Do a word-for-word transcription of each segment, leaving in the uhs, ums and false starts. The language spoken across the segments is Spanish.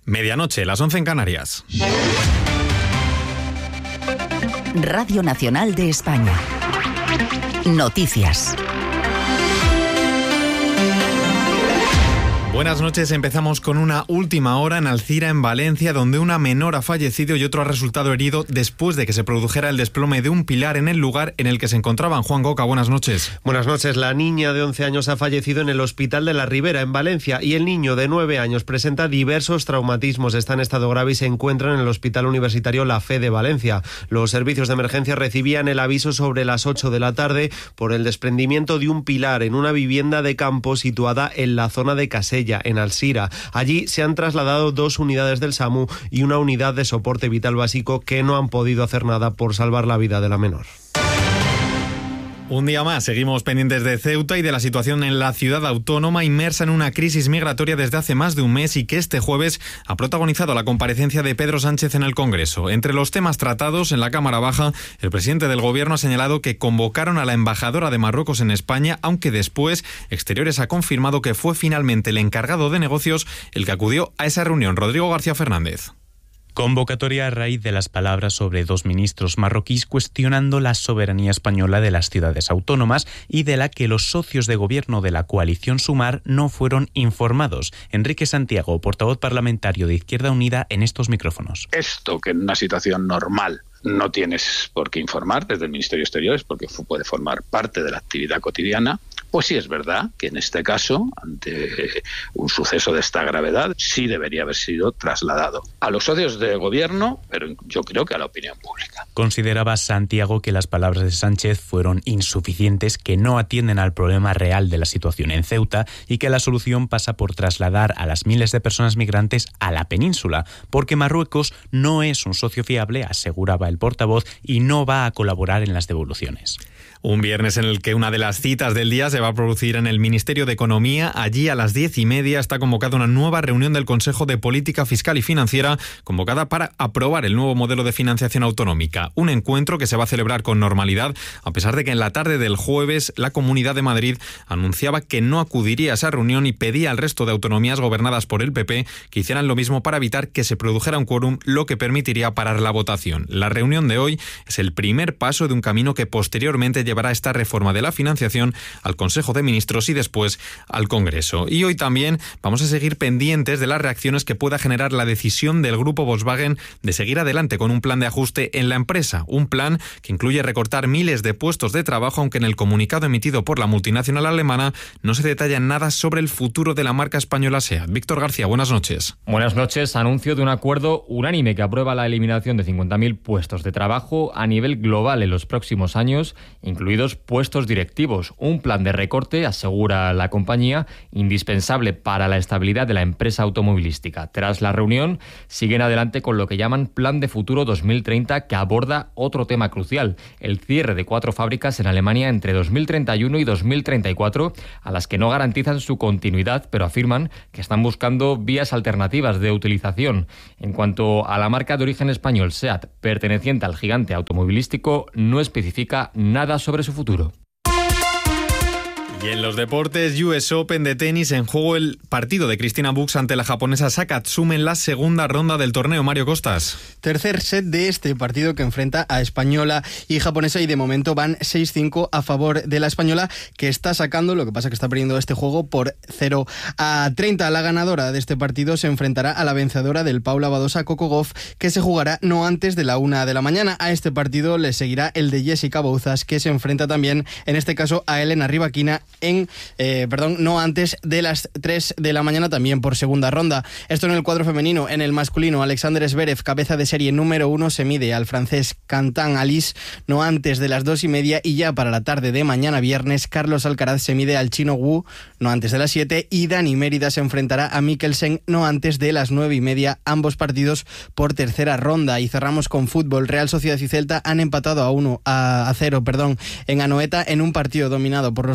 Medianoche, las once en Canarias. Radio Nacional de España. Noticias. Buenas noches, empezamos con una última hora en Alcira, en Valencia, donde una menor ha fallecido y otro ha resultado herido después de que se produjera el desplome de un pilar en el lugar en el que se encontraban. Juan Goca, buenas noches. Buenas noches. La niña de once años ha fallecido en el Hospital de la Ribera, en Valencia, y el niño de nueve años presenta diversos traumatismos. Está en estado grave y se encuentra en el Hospital Universitario La Fe de Valencia. Los servicios de emergencia recibían el aviso sobre las ocho de la tarde por el desprendimiento de un pilar en una vivienda de campo situada en la zona de Casella, en Alcira. Allí se han trasladado dos unidades del SAMU y una unidad de soporte vital básico que no han podido hacer nada por salvar la vida de la menor. Un día más, seguimos pendientes de Ceuta y de la situación en la ciudad autónoma, inmersa en una crisis migratoria desde hace más de un mes y que este jueves ha protagonizado la comparecencia de Pedro Sánchez en el Congreso. Entre los temas tratados en la Cámara Baja, el presidente del Gobierno ha señalado que convocaron a la embajadora de Marruecos en España, aunque después Exteriores ha confirmado que fue finalmente el encargado de negocios el que acudió a esa reunión. Rodrigo García Fernández. Convocatoria a raíz de las palabras sobre dos ministros marroquíes cuestionando la soberanía española de las ciudades autónomas y de la que los socios de gobierno de la coalición Sumar no fueron informados. Enrique Santiago, portavoz parlamentario de Izquierda Unida, en estos micrófonos. Esto que en una situación normal no tienes por qué informar desde el Ministerio de Exteriores porque puede formar parte de la actividad cotidiana, pues sí es verdad que en este caso, ante un suceso de esta gravedad, sí debería haber sido trasladado a los socios de gobierno, pero yo creo que a la opinión pública. Consideraba Santiago que las palabras de Sánchez fueron insuficientes, que no atienden al problema real de la situación en Ceuta y que la solución pasa por trasladar a las miles de personas migrantes a la península, porque Marruecos no es un socio fiable, aseguraba el portavoz, y no va a colaborar en las devoluciones. Un viernes en el que una de las citas del día se va a producir en el Ministerio de Economía. Allí a las diez y media está convocada una nueva reunión del Consejo de Política Fiscal y Financiera, convocada para aprobar el nuevo modelo de financiación autonómica. Un encuentro que se va a celebrar con normalidad, a pesar de que en la tarde del jueves la Comunidad de Madrid anunciaba que no acudiría a esa reunión y pedía al resto de autonomías gobernadas por el P P que hicieran lo mismo para evitar que se produjera un quórum, lo que permitiría parar la votación. La reunión de hoy es el primer paso de un camino que posteriormente lleva llevará esta reforma de la financiación al Consejo de Ministros y después al Congreso. Y hoy también vamos a seguir pendientes de las reacciones que pueda generar la decisión del grupo Volkswagen de seguir adelante con un plan de ajuste en la empresa. Un plan que incluye recortar miles de puestos de trabajo, aunque en el comunicado emitido por la multinacional alemana no se detalla nada sobre el futuro de la marca española SEAT. Víctor García, buenas noches. Buenas noches. Anuncio de un acuerdo unánime que aprueba la eliminación de cincuenta mil puestos de trabajo a nivel global en los próximos años, incluidos puestos directivos. Un plan de recorte, asegura la compañía, indispensable para la estabilidad de la empresa automovilística. Tras la reunión, siguen adelante con lo que llaman Plan de Futuro dos mil treinta, que aborda otro tema crucial, el cierre de cuatro fábricas en Alemania entre dos mil treinta y uno y dos mil treinta y cuatro, a las que no garantizan su continuidad, pero afirman que están buscando vías alternativas de utilización. En cuanto a la marca de origen español SEAT, perteneciente al gigante automovilístico, no especifica nada sobre su futuro. Y en los deportes, U S Open de tenis, en juego el partido de Cristina Bucks ante la japonesa Sakatsumi en la segunda ronda del torneo. Mario Costas. Tercer set de este partido que enfrenta a española y japonesa, y de momento van seis cinco a favor de la española, que está sacando, lo que pasa que está perdiendo este juego por cero a treinta. La ganadora de este partido se enfrentará a la vencedora del Paula Badosa Coco Gauff, que se jugará no antes de la una de la mañana. A este partido le seguirá el de Jessica Bouzas, que se enfrenta también, en este caso, a Elena Rybakina en, eh, perdón, no antes de las tres de la mañana, también por segunda ronda. Esto en el cuadro femenino. En el masculino, Alexander Zverev, cabeza de serie número uno, se mide al francés Quentin Alice no antes de las dos y media, y ya para la tarde de mañana viernes, Carlos Alcaraz se mide al chino Wu no antes de las siete, y Dani Mérida se enfrentará a Mikkelsen no antes de las nueve y media, ambos partidos por tercera ronda. Y cerramos con fútbol. Real Sociedad y Celta han empatado a uno a, a cero, perdón, en Anoeta, en un partido dominado por los locales,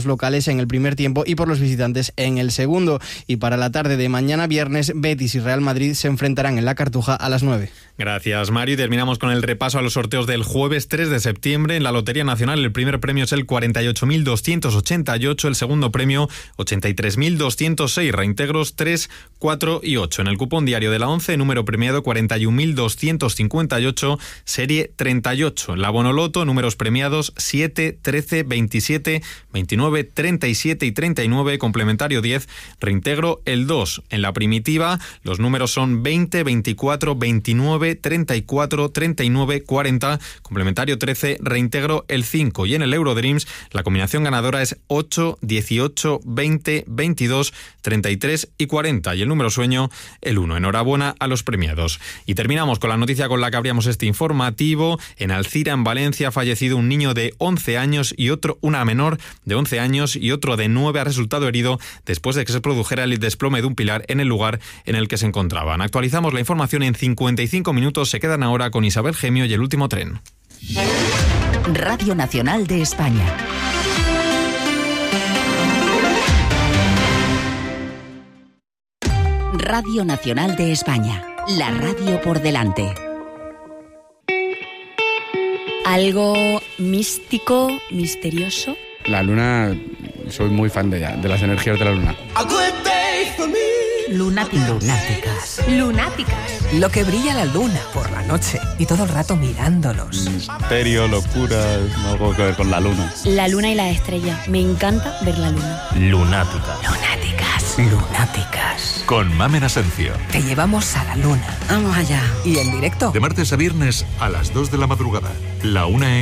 en el primer tiempo y por los visitantes en el segundo. Y para la tarde de mañana viernes, Betis y Real Madrid se enfrentarán en la Cartuja a las nueve. Gracias, Mario. Y terminamos con el repaso a los sorteos del jueves tres de septiembre. En la Lotería Nacional el primer premio es el cuarenta y ocho mil doscientos ochenta y ocho, el segundo premio ochenta y tres mil doscientos seis, reintegros tres, cuatro y ocho. En el cupón diario de la once, número premiado cuarenta y un mil doscientos cincuenta y ocho, serie treinta y ocho. En la Bonoloto, números premiados siete, trece, veintisiete, veintinueve, treinta y siete y treinta y nueve, complementario diez, reintegro el dos. En la Primitiva, los números son veinte, veinticuatro, veintinueve, treinta y cuatro, treinta y nueve, cuarenta, complementario trece, reintegro el cinco. Y en el Eurodreams, la combinación ganadora es ocho, dieciocho, veinte, veintidós, treinta y tres y cuarenta. Y el número sueño, el uno. Enhorabuena a los premiados. Y terminamos con la noticia con la que abríamos este informativo. En Alcira, en Valencia, ha fallecido un niño de once años y otro, una menor de once años y otro de nueve ha resultado herido después de que se produjera el desplome de un pilar en el lugar en el que se encontraban. Actualizamos la información en cincuenta y cinco minutos. Se quedan ahora con Isabel Gemio y El Último Tren. Radio Nacional de España. Radio Nacional de España. La radio por delante. Algo místico, misterioso. La luna, soy muy fan de ella, de las energías de la luna. Lunáticas. Lunáticas. Lunáticas. Lo que brilla la luna por la noche y todo el rato mirándonos. Misterio, locura, algo que ver con la luna. La luna y las estrellas. Me encanta ver la luna. Lunáticas. Lunáticas. Lunáticas. Con Mamen Asencio. Te llevamos a la luna. Vamos allá. Y en directo. De martes a viernes a las dos de la madrugada. La una en